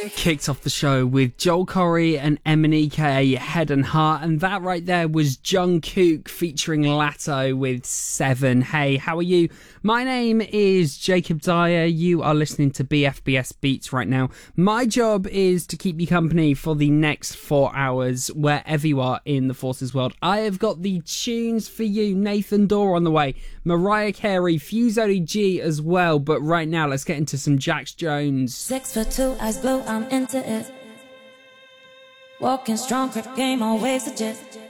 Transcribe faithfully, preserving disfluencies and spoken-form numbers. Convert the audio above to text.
Kicked off the show with Joel Corry and Emanike, Head and Heart, and that right there was Jungkook featuring Latto with Seven. Hey, how are you? My name is Jacob Dyer. You are listening to B F B S Beats right now. My job is to keep you company for the next four hours, wherever you are in the Forces world. I have got the tunes for you. Nathan Dorr on the way, Mariah Carey, Fuse O D G as well, but right now let's get into some Jax Jones. Six foot two, eyes blue, I'm into it. Walking strong, grip game, always legit.